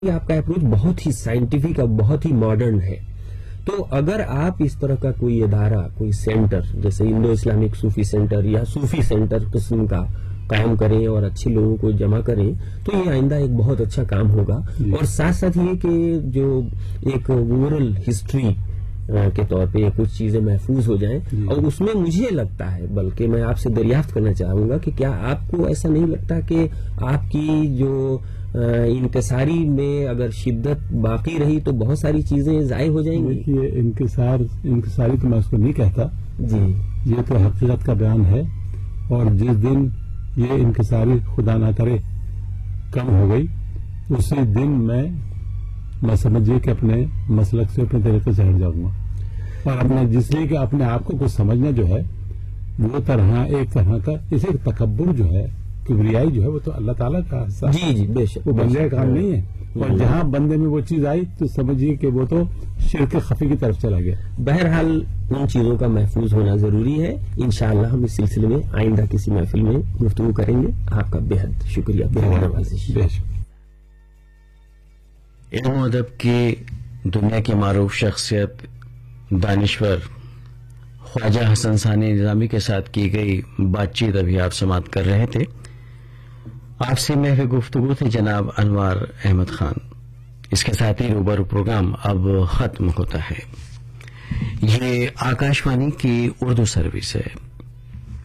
آپ کا اپروچ بہت ہی سائنٹیفک اور بہت ہی ماڈرن ہے. تو اگر آپ اس طرح کا کوئی ادارہ، کوئی سینٹر جیسے انڈو اسلامک صوفی سینٹر یا صوفی سینٹر قسم کا قائم کریں اور اچھے لوگوں کو جمع کریں تو یہ آئندہ ایک بہت اچھا کام ہوگا. اور ساتھ ساتھ یہ کہ جو ایک اوورل ہسٹری کے طور پہ کچھ چیزیں محفوظ ہو جائیں. اور اس میں مجھے لگتا ہے، بلکہ میں آپ سے دریافت کرنا چاہوں گا کہ کیا آپ کو ایسا نہیں لگتا کہ آپ کی جو انکساری میں اگر شدت باقی رہی تو بہت ساری چیزیں ضائع ہو جائیں گی؟ دیکھیے، انکساری تو میں اس کو نہیں کہتا جی، یہ تو حقیقت کا بیان ہے. اور جس دن یہ انکساری خدا نہ کرے کم ہو گئی، اسی دن میں سمجھیے کہ اپنے مسلک سے، اپنے طریقے سے ہٹ جاؤں گا. اور اپنے جس لیے کہ اپنے آپ کو کچھ سمجھنا جو ہے وہ ایک طرح کا اسے تکبر جو ہے، کبریائی جو ہے، وہ تو اللہ تعالیٰ کا حصہ ہے. جی جی، بے شک، وہ بندے کا کام نہیں ہے. اور جہاں بندے میں وہ چیز آئی تو سمجھیے کہ وہ تو شرک خفی کی طرف چلا گیا. بہرحال ان چیزوں کا محفوظ ہونا ضروری ہے. انشاءاللہ ہم اس سلسلے میں آئندہ کسی محفل میں گفتگو کریں گے. آپ کا بےحد شکریہ، بےحد نوازش. علم و ادب کی دنیا کی معروف شخصیت دانشور خواجہ حسن ثانی نظامی کے ساتھ کی گئی بات چیت ابھی آپ سماعت کر رہے تھے. آپ سے محو گفتگو تھے جناب انوار احمد خان. اس کے ساتھ ہی روبرو پروگرام اب ختم ہوتا ہے. یہ آکاشوانی کی اردو سروس ہے.